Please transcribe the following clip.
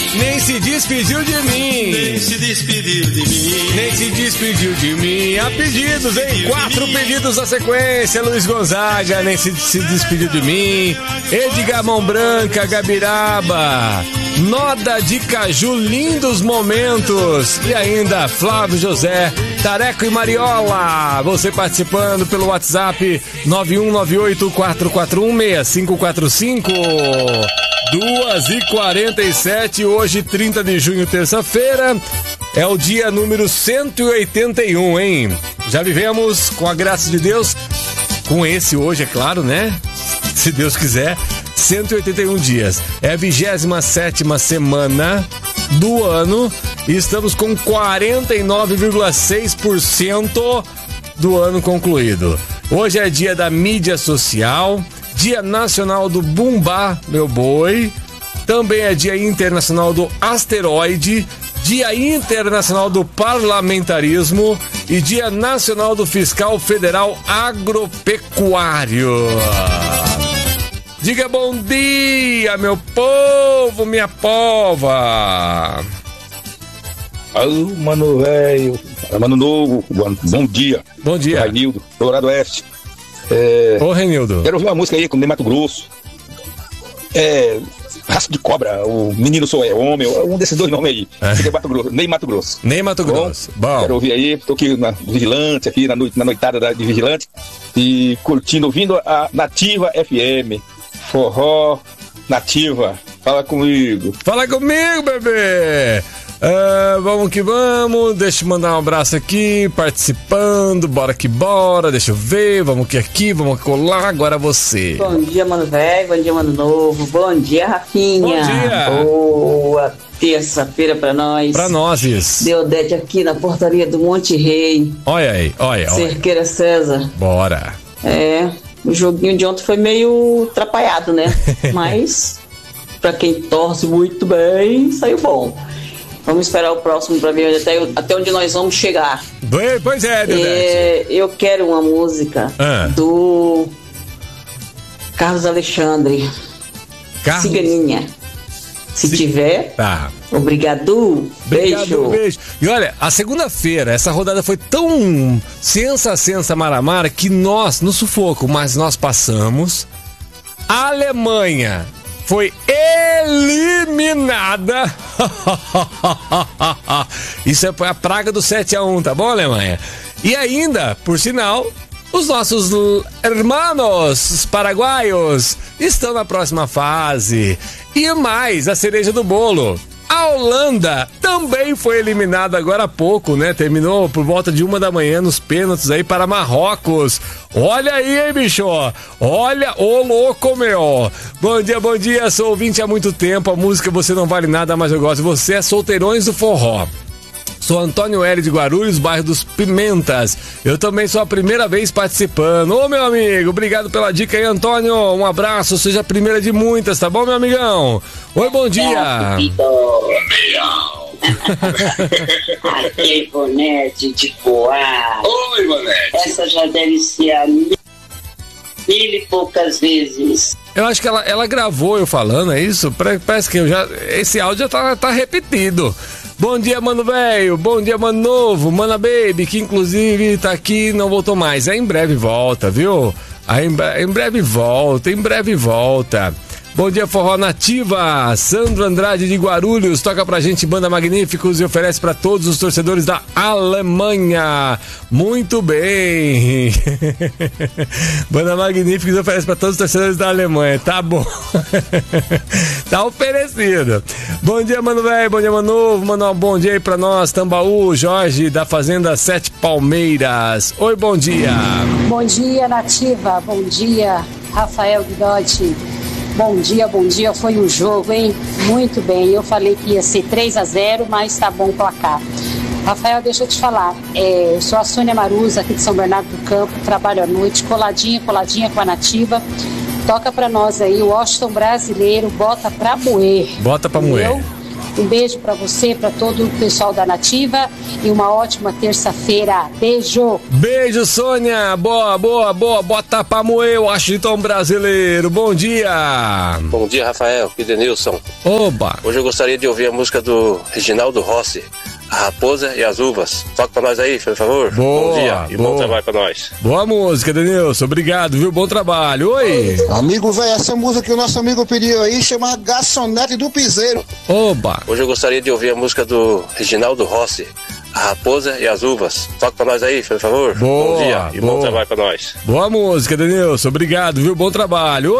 Nem se despediu de mim. Nem se despediu de mim. Nem se despediu de mim. Há pedidos, hein? 4 pedidos na sequência. Luiz Gonzaga, nem se despediu de mim. Edgar Mão Branca, Gabiraba. Noda de Caju, lindos momentos. E ainda Flávio José, Tareco e Mariola. Você participando pelo WhatsApp 9198-441-6545. 2h47, hoje 30 de junho, terça-feira. É o dia número 181, hein? Já vivemos, com a graça de Deus, com esse hoje, é claro, né? Se Deus quiser, 181 dias. É a 27ª semana do ano e estamos com 49,6% do ano concluído. Hoje é dia da mídia social, Dia Nacional do Bumbá, meu boi. Também é Dia Internacional do Asteroide, Dia Internacional do Parlamentarismo e Dia Nacional do Fiscal Federal Agropecuário. Diga bom dia, meu povo, minha pova. Alô, mano velho, mano novo, bom dia. Bom dia. Rainildo, Dourado Oeste. Ô, Renildo. Quero ouvir uma música aí com Ney Mato Grosso. Raça de Cobra, o Menino Sou é Homem, um desses dois nomes aí. Ney Mato Grosso. Ney Mato Grosso. Bom. Quero ouvir aí, tô aqui na Vigilante, aqui na noitada de Vigilante, e curtindo, ouvindo a Nativa FM. Forró Nativa. Fala comigo. Fala comigo, bebê. Vamos que vamos, deixa eu mandar um abraço aqui, participando, bora que bora, deixa eu ver, vamos que aqui, vamos colar, agora você. Bom dia, mano velho, bom dia, mano novo, bom dia, Rafinha. Bom dia. Boa terça-feira pra nós. Pra nós. Deodete aqui na portaria do Monte Rei. Olha aí, olha. Cerqueira César. Bora. O joguinho de ontem foi meio atrapalhado, né? Mas, pra quem torce muito bem, saiu bom. Vamos esperar o próximo para ver até onde nós vamos chegar. Pois é, Deodete. Eu quero uma música do Carlos Alexandre. Ciganinha. Se tiver. Tá. Obrigado. Beijo. E olha, a segunda-feira, essa rodada foi tão sensa maramara que nós, no sufoco, mas nós passamos. A Alemanha foi eliminada. Isso é a praga do 7-1, tá bom, Alemanha? E ainda, por sinal, os nossos hermanos paraguaios estão na próxima fase. E mais, a cereja do bolo. A Holanda também foi eliminada agora há pouco, né? Terminou por volta de 1 da manhã nos pênaltis aí para Marrocos. Olha aí, hein, bicho? Olha o louco, meu. Bom dia, sou ouvinte há muito tempo. A música Você Não Vale Nada, Mas Eu Gosto de Você é Solteirões do Forró. Sou Antônio L. de Guarulhos, bairro dos Pimentas. Eu também sou a primeira vez participando. Ô, meu amigo, obrigado pela dica aí, Antônio. Um abraço, seja a primeira de muitas, tá bom, meu amigão? Oi, bom dia. Aquele bonete de Poá. Oi, bonete. Essa já deve ser a 1000 e poucas vezes. Eu acho que ela gravou eu falando, é isso? Parece que esse áudio já tá repetido. Bom dia, mano velho. Bom dia, mano novo. Mana Baby, que inclusive tá aqui, não voltou mais. Em breve volta, viu? Em breve volta. Bom dia, Forró Nativa. Sandro Andrade de Guarulhos toca pra gente Banda Magníficos e oferece pra todos os torcedores da Alemanha. Muito bem. Banda Magníficos oferece pra todos os torcedores da Alemanha. Tá bom. Tá oferecido. Bom dia, mano velho. Bom dia, mano novo. Manda um bom dia aí pra nós. Tambaú, Jorge da Fazenda Sete Palmeiras. Oi, bom dia. Bom dia, Nativa. Bom dia, Rafael Guidotti. Bom dia, foi um jogo, hein? Muito bem, eu falei que ia ser 3-0, mas tá bom o placar. Rafael, deixa eu te falar, eu sou a Sônia Maruza, aqui de São Bernardo do Campo, trabalho à noite, coladinha com a Nativa. Toca pra nós aí, o Washington brasileiro, bota pra moer. Bota pra moer. Um beijo para você, para todo o pessoal da Nativa e uma ótima terça-feira. Beijo! Beijo, Sônia! Boa! Bota pra moer, Washington brasileiro. Bom dia! Bom dia, Rafael e Denilson. Oba! Hoje eu gostaria de ouvir a música do Reginaldo Rossi, A Raposa e as Uvas. Toca pra nós aí, por favor. Boa, bom dia e boa. bom trabalho pra nós. Boa música, Denilson. Obrigado, viu? Bom trabalho. Oi! Amigo, velho, essa música que o nosso amigo pediu aí chama Garçonete do Piseiro. Oba! Hoje eu gostaria de ouvir a música do Reginaldo Rossi, A Raposa e as Uvas. Toca pra nós aí, por favor. Boa, bom dia e boa. bom trabalho pra nós. Boa música, Denilson. Obrigado, viu? Bom trabalho.